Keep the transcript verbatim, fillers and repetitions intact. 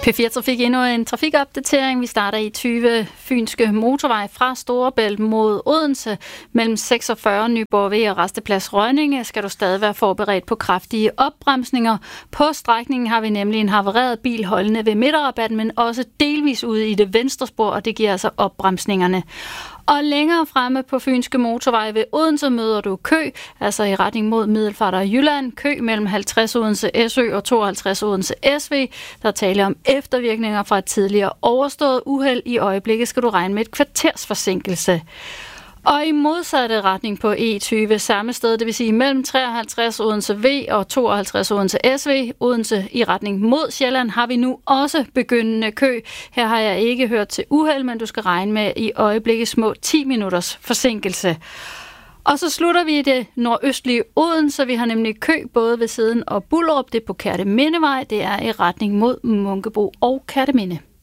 P fire Trafik endnu en trafikopdatering. Vi starter i tyve Fynske Motorvej fra Storebælt mod Odense. Mellem seksogfyrre Nyborg V og Rasteplads Rønninge skal du stadig være forberedt på kraftige opbremsninger. På strækningen har vi nemlig en havareret bil holdende ved midterrabatten, men også delvis ude i det venstre spor, og det giver altså opbremsningerne. Og længere fremme på Fynske Motorvej ved Odense møder du kø, altså i retning mod Middelfart og Jylland. Kø mellem halvtreds Odense S Ø og tooghalvtreds Odense S V. Der taler om eftervirkninger fra et tidligere overstået uheld. I øjeblikket skal du regne med et kvarters forsinkelse. Og i modsatte retning på E tyve, samme sted, det vil sige mellem treoghalvtreds Odense V og tooghalvtreds Odense S V, Odense i retning mod Sjælland, har vi nu også begyndende kø. Her har jeg ikke hørt til uheld, men du skal regne med i øjeblikket små ti minutters forsinkelse. Og så slutter vi i det nordøstlige Odense. Vi har nemlig kø både ved siden og Bullerup. Det er på Kertemindevej. Det er i retning mod Munkebo og Kerteminde.